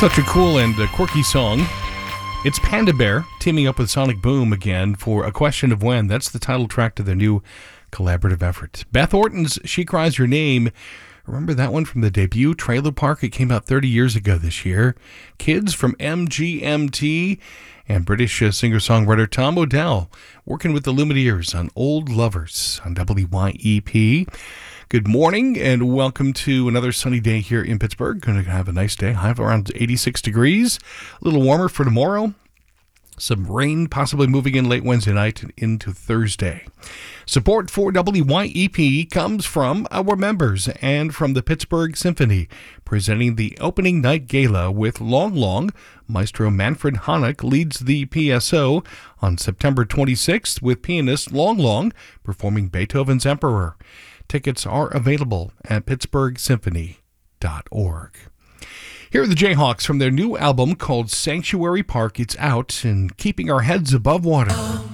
Such a cool and quirky song. It's Panda Bear teaming up with Sonic Boom again for A Question of When. That's the title track to their new collaborative effort. Beth Orton's She Cries Your Name. Remember that one from the debut Trailer Park? It came out 30 years ago this year. Kids from MGMT and British singer-songwriter Tom Odell working with the Lumineers on Old Lovers on WYEP. Good morning and welcome to another sunny day here in Pittsburgh. Going to have a nice day. High of around 86 degrees. A little warmer for tomorrow. Some rain possibly moving in late Wednesday night and into Thursday. Support for WYEP comes from our members and from the Pittsburgh Symphony, presenting the opening night gala with Long Long. Maestro Manfred Honeck leads the PSO on September 26th with pianist Long Long performing Beethoven's Emperor. Tickets are available at pittsburghsymphony.org. Here are the Jayhawks from their new album called Sanctuary Park. It's out and keeping our heads above water.